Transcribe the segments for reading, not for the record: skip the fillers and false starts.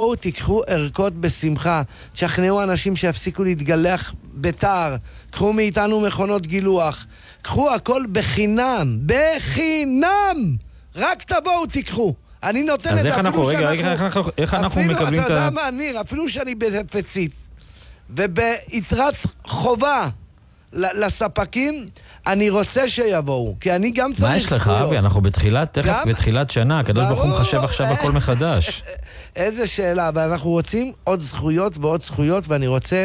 תבואו, תיקחו ערכות בשמחה, תשכנעו אנשים שיפסיקו להתגלח בתאר, קחו מאיתנו מכונות גילוח, קחו הכל בחינם, בחינם! רק תבואו, תיקחו. אני נותן את זה, איך אנחנו מקבלים את אתה יודע מה, ניר, אפילו שאני בחפצית, וביתרת חובה לספקים, אני רוצה שיבואו, כי אני גם צריך זכויות. מה יש לך, אבי? אנחנו בתחילת שנה, הקדוש ברוך הוא מחשב עכשיו הכל מחדש. איזה שאלה, אבל אנחנו רוצים עוד זכויות ועוד זכויות, ואני רוצה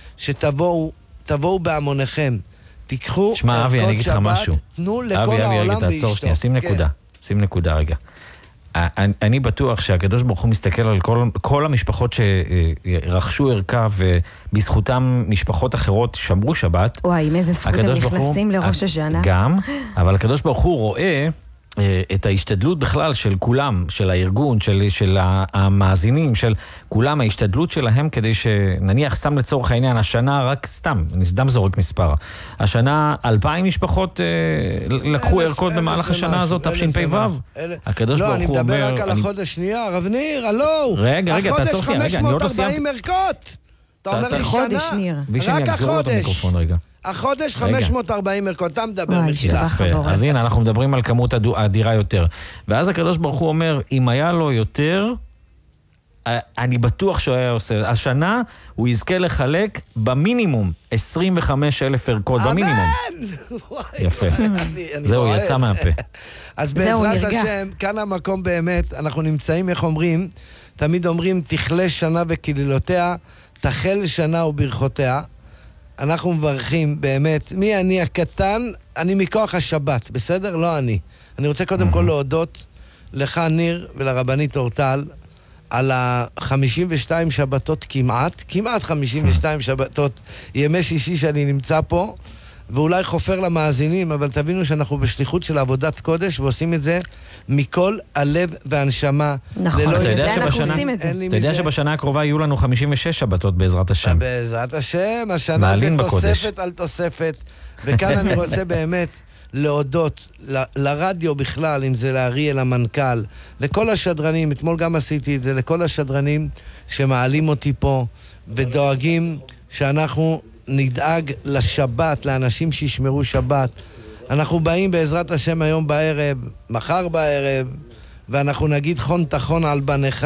שתבואו בהמוניכם. תיקחו שמע, אבי, אני אגיד לך משהו. תנו לכל העולם באשתו. שים נקודה רגע. אני בטוח שהקדוש ברוך הוא מסתכל על כל המשפחות שרכשו ערכה ובזכותם משפחות אחרות שמרו שבת. וואי, עם איזה זכות הם נכנסים לראש השנה. גם, אבל הקדוש ברוך הוא רואה את ההשתדלות בכלל של כולם, של הארגון, של המאזינים, של כולם, ההשתדלות שלהם כדי שנניח סתם לצורך העניין, השנה רק סתם, אני סתם זורק מספר, השנה 2,000 משפחות לקחו ערכות במהלך השנה הזאת, תשפ"ו. הקדוש ברוך הוא אומר... לא, אני מדבר רק על החודש שנייה, הרב ניר, הלו! רגע, תעצור שנייה, רגע, אני עוד לא סיימתי. 540 ערכות! אתה אומר לי שנה? רק החודש. החודש 540 ערכות, אתה מדבר מחילה. אז הנה, אנחנו מדברים על כמות אדירה יותר. ואז הקדוש ברוך הוא אומר, אם היה לו יותר, אני בטוח שהוא היה עושה. השנה הוא יזכה לחלק במינימום 25,000 ערכות, במינימום. יפה. זהו, יצא מהפה. אז בעזרת השם, כאן המקום באמת, אנחנו נמצאים, איך אומרים, תמיד אומרים, תכלה שנה וקללותיה, תחל שנה וברכותיה. אנחנו מברכים באמת, מי אני הקטן, אני מכוח השבת, בסדר? לא אני. אני רוצה קודם כל להודות לך ניר ולרבנית אורטל על ה-52 שבתות כמעט 52 שבתות, ימי שישי שאני נמצא פה, ואולי חופר למאזינים, אבל תבינו שאנחנו בשליחות של עבודת קודש, ועושים את זה מכל הלב והנשמה. נכון, זה אנחנו עושים את זה. אתה יודע שבשנה הקרובה יהיו לנו 56 שבתות בעזרת השם. בעזרת השם, השנה זה תוספת על תוספת, וכאן אני רוצה באמת להודות לרדיו בכלל, אם זה לאריאל המנכ"ל, לכל השדרנים, אתמול גם עשיתי את זה, לכל השדרנים שמעלים אותי פה, ודואגים שאנחנו נדאג לשבת, לאנשים שישמרו שבת. אנחנו באים בעזרת השם היום בערב, מחר בערב, ואנחנו נגיד חון תחון על בנך,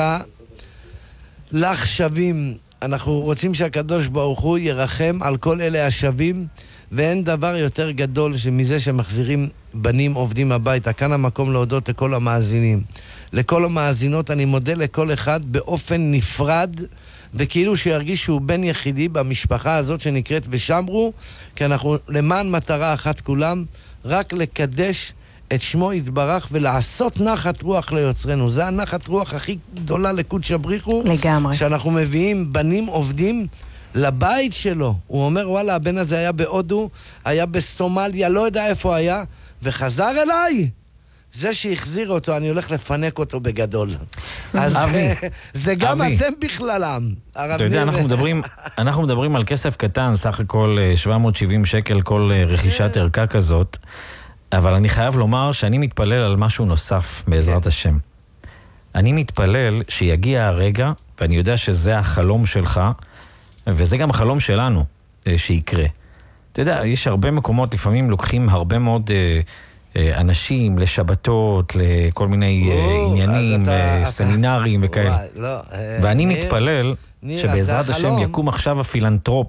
לך שווים. אנחנו רוצים שהקדוש ברוך הוא ירחם על כל אלה השווים, ואין דבר יותר גדול שמזה שמחזירים בנים עובדים הביתה. כאן המקום להודות לכל המאזינים. לכל המאזינות אני מודה לכל אחד באופן נפרד, וכאילו שירגיש שהוא בן יחידי במשפחה הזאת שנקראת ושמרו, כי אנחנו למען מטרה אחת כולם, רק לקדש את שמו יתברך ולעשות נחת רוח ליוצרנו. זה הנחת רוח הכי גדולה לקודש בריחו. לגמרי. שאנחנו מביאים בנים עובדים לבית שלו. הוא אומר, וואלה, הבן הזה היה בהודו, היה בסומליה, לא יודע איפה היה, וחזר אליי. זה שהחזיר אותו, אני הולך לפנק אותו בגדול. אז זה גם אתם בכללם. אתה יודע, אנחנו מדברים על כסף קטן, סך הכל 770 שקל כל רכישת ערכה כזאת, אבל אני חייב לומר שאני מתפלל על משהו נוסף בעזרת השם. אני מתפלל שיגיע הרגע, ואני יודע שזה החלום שלך, וזה גם החלום שלנו שיקרה. אתה יודע, יש הרבה מקומות, לפעמים לוקחים הרבה מאוד אנשים לשבתות, לכל מיני עניינים, סמינרים וכאלה. ואני מתפלל שבעזרת השם יקום עכשיו הפילנטרופ,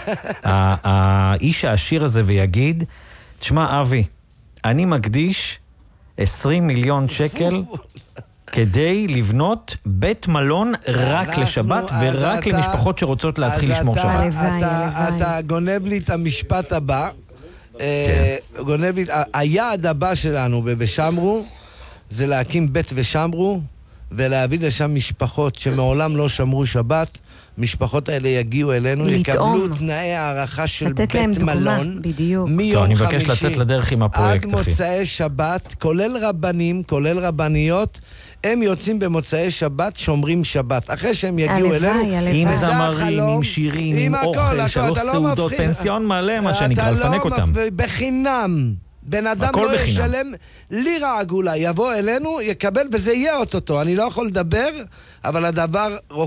האיש העשיר הזה, ויגיד, תשמע אבי, אני מקדיש 20 מיליון שקל כדי לבנות בית מלון רק לשבת ורק למשפחות שרוצות להתחיל לשמור שבת. אתה גונב לי את המשפט הבא. גונב לי, היעד הבא שלנו בשמרו זה להקים בית ושמרו ולהביא לשם משפחות שמעולם לא שמרו שבת. משפחות האלה יגיעו אלינו, יקבלו תנאי הערכה של בית מלון מיום חמישי עד מוצאי שבת, כולל רבנים, כולל רבניות, הם יוצאים במוצאי שבת, שומרים שבת. אחרי שהם יגיעו אלינו, עם זמרים, עם שירים, עם אוכל, 3 סעודות, פנסיון מלא, מה שנקרא, לפנק אותם. בחינם. בן אדם לא ישלם לירה עגולה, יבוא אלינו, יקבל, וזה יהיה אותו. אני לא יכול לדבר, אבל הדבר